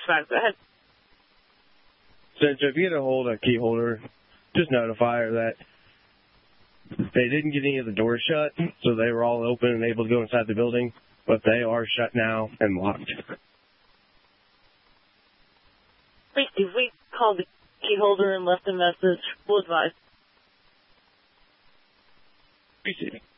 dispatch. Go ahead. Since if you get a hold of a key holder, just notify her that they didn't get any of the doors shut, so they were all open and able to go inside the building, but they are shut now and locked. Wait, if we called the key holder and left a message, we'll advise. Appreciate it.